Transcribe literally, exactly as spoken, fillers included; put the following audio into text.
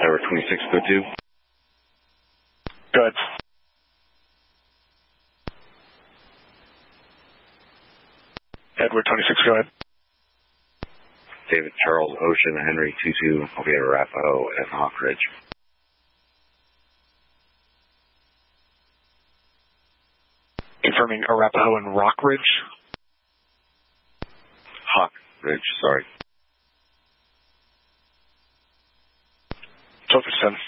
Edward twenty-six, go to. Good. Edward twenty-six, go ahead. David Charles Ocean, Henry two two, I'll be at Arapahoe and Hawk Ridge. Confirming Arapahoe and Rock Ridge. Hawk Ridge, sorry. twelve fifty-seven.